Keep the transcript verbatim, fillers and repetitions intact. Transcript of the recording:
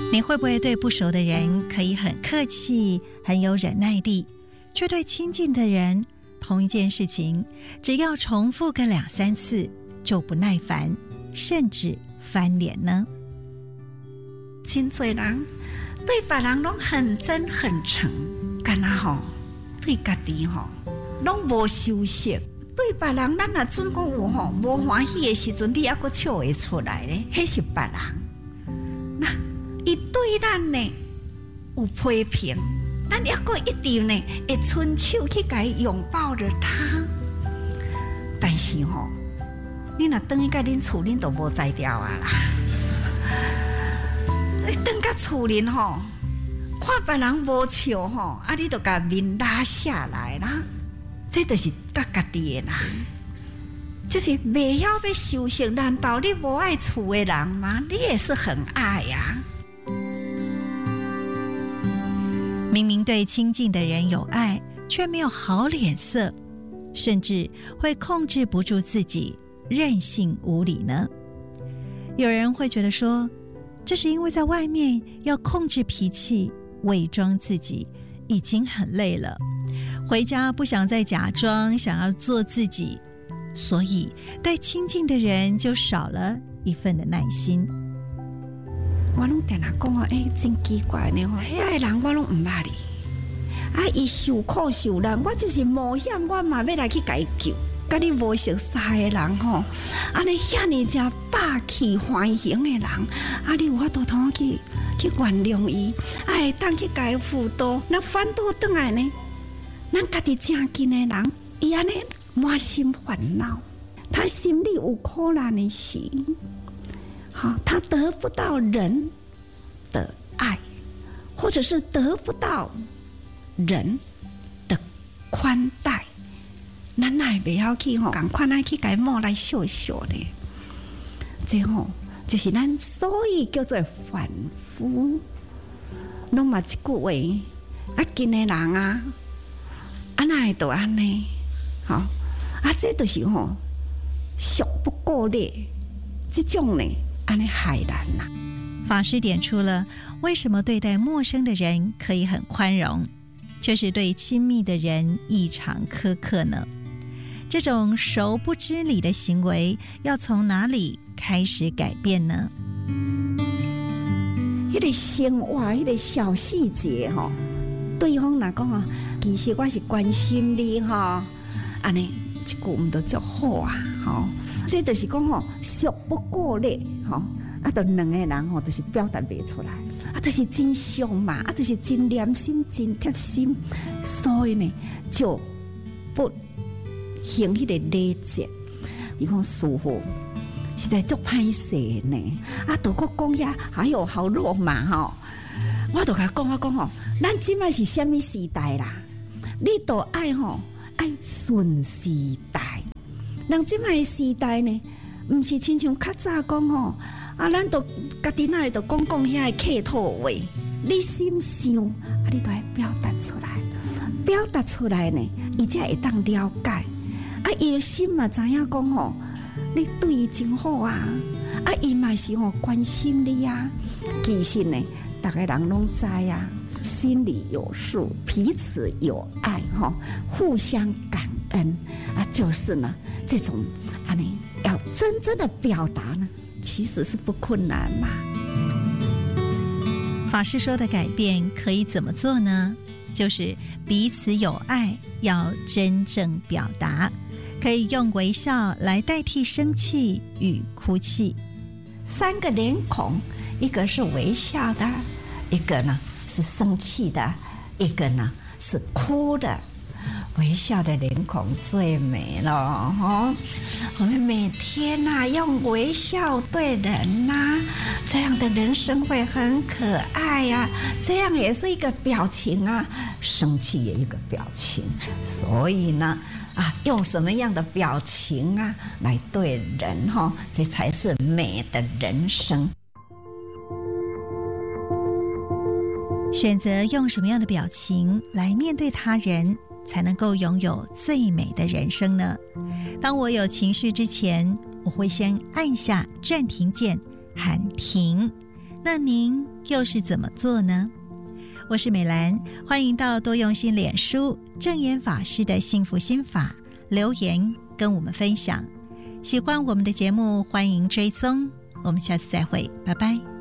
你会不会对不熟的人可以很客气，很有忍耐力，却对亲近的人同一件事情，只要重复个两三次就不耐烦，甚至翻脸呢？ 真多人对别人都很真很诚，干那吼对家己吼拢无修饰，对别人咱若准讲有吼无欢喜的时阵，你还阁笑会出来咧，迄是别人。那伊对咱呢有批评，咱还阁一直呢会伸手去甲伊拥抱着他。但是吼，你若转去甲恁厝，恁都无才调啊啦。你转到厝恁吼，看别人无笑吼，啊，你就甲面拉下来啦。这就是甲家己的人，就是袂晓要修饰。难道你无爱厝的人吗？你也是很爱呀、啊。 明明对亲近的人有爱，却没有好脸色，甚至会控制不住自己，任性无理呢？有人会觉得说，这是因为在外面要控制脾气，伪装自己已经很累了，回家不想再假装，想要做自己，所以对亲近的人就少了一份的耐心。 我拢定定讲啊，哎、欸，真奇怪呢！遐个人我拢唔捌哩，啊，伊受苦受难，我就是冒险，我嘛要来去解救。甲你无熟悉的人吼，安尼遐尼正霸气欢迎的人，啊，你有法度通去去原谅伊，啊，会当去甲伊辅导。那反倒转来呢，咱家己正近的人，伊安尼满心烦恼，他心里有苦难的时。好，他得不到人的爱，或者是得不到人的宽待，咱哪会袂晓去吼，赶快来去改莫来笑笑咧。这吼就是咱所以叫做凡夫，拢嘛一句话，啊，今的人啊，啊哪会都安尼？好，啊，这就是吼俗不过咧，这种呢。安尼害人呐！ 法师点出了为什么对待陌生的人可以很宽容，却是对亲密的人异常苛刻呢？这种熟不知礼的行为，要从哪里开始改变呢？ 迄个生活，迄个小细节吼，对方若讲啊，其实我是关心你哈，安尼一句毋都足好啊，吼。这就是讲吼，俗不过咧，吼，啊，都两个人吼，就是表达袂出来，啊，就是真相嘛，啊，就是真良心、真贴心，所以呢，就不行迄个礼节。伊讲师傅实在足歹势呢，啊，都搁讲遐还有好肉嘛吼，我都甲讲我讲吼，咱即摆是虾米时代啦？你都爱吼爱顺时代。人即摆时代呢，毋是亲像较早讲吼，啊，咱都家己那都讲讲遐客套话，你心想啊，你都要表达出来，表达出来呢，伊才会当了解。啊，伊的心嘛知影讲吼，你对伊真好啊，啊，伊嘛是吼关心你啊。其实呢，大家人拢知啊，心里有数，彼此有爱哈，互相感恩啊，就是呢。这种啊，你要真正的表达呢，其实是不困难嘛。 法师说的改变可以怎么做呢？就是彼此有爱，要真正表达，可以用微笑来代替生气与哭泣。 三个脸孔，一个是微笑的，一个呢是生气的，一个呢是哭的。微笑的脸孔最美了哦！我们每天呐、啊、用微笑对人呐、啊，这样的人生会很可爱呀、啊。这样也是一个表情啊，生气也一个表情。所以呢，啊，用什么样的表情啊来对人哈、哦，这才是美的人生。 选择用什么样的表情来面对他人，才能够拥有最美的人生呢？当我有情绪之前，我会先按下暂停键，喊停， 那您又是怎么做呢？我是美兰，欢迎到多用心脸书正言法师的幸福心法留言跟我们分享。喜欢我们的节目，欢迎追踪，我们下次再会，拜拜。